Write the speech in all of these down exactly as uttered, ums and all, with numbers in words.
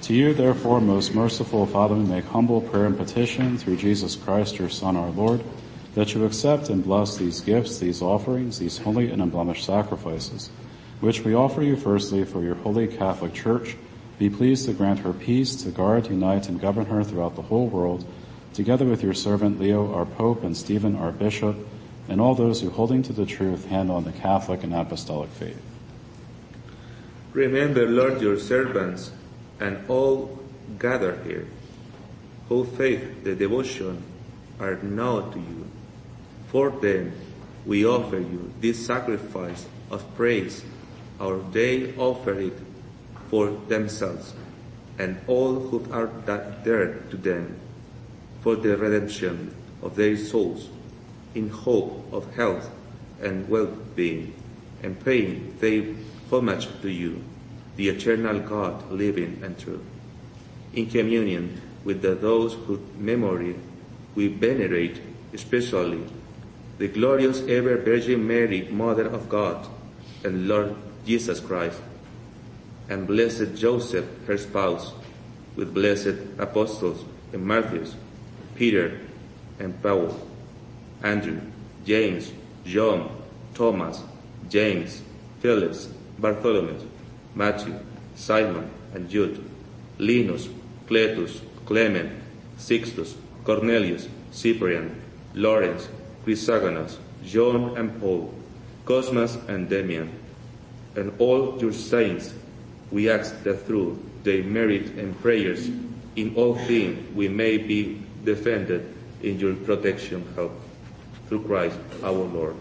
To you, therefore, most merciful Father, we make humble prayer and petition through Jesus Christ, your Son, our Lord, that you accept and bless these gifts, these offerings, these holy and unblemished sacrifices, which we offer you firstly for your holy Catholic Church. Be pleased to grant her peace, to guard, unite, and govern her throughout the whole world, together with your servant Leo, our Pope, and Stephen, our Bishop, and all those who, holding to the truth, handle on the Catholic and Apostolic faith. Remember, Lord, your servants and all gathered here, whose faith and devotion are known to you. For them we offer you this sacrifice of praise, or they offer it for themselves and all who are there to them, for the redemption of their souls, in hope of health and well-being, and paying their homage to you, the eternal God, living and true. In communion with the, those whose memory we venerate, especially the glorious ever Virgin Mary, Mother of God, and Lord Jesus Christ, and blessed Joseph, her spouse, with blessed apostles and martyrs, Peter and Paul, Andrew, James, John, Thomas, James, Philip, Bartholomew, Matthew, Simon, and Jude, Linus, Cletus, Clement, Sixtus, Cornelius, Cyprian, Lawrence, Chrysogonus, John and Paul, Cosmas and Damian, and all your saints. We ask that through their merit and prayers in all things we may be defended in your protection help. Through Christ our Lord.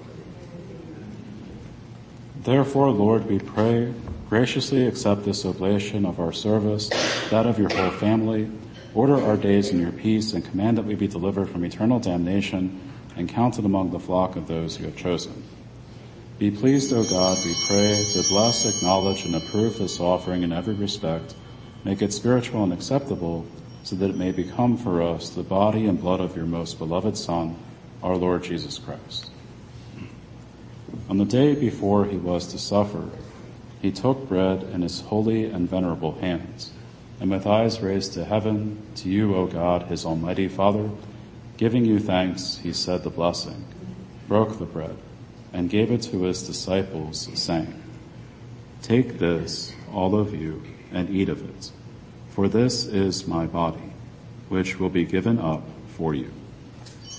Therefore, Lord, we pray, graciously accept this oblation of our service, that of your whole family. Order our days in your peace, and command that we be delivered from eternal damnation and counted among the flock of those you have chosen. Be pleased, O God, we pray, to bless, acknowledge, and approve this offering in every respect. Make it spiritual and acceptable, so that it may become for us the body and blood of your most beloved Son, our Lord Jesus Christ. On the day before he was to suffer, he took bread in his holy and venerable hands, and with eyes raised to heaven, to you, O God, his almighty Father, giving you thanks, he said the blessing, broke the bread, and gave it to his disciples, saying, "Take this, all of you, and eat of it, for this is my body, which will be given up for you."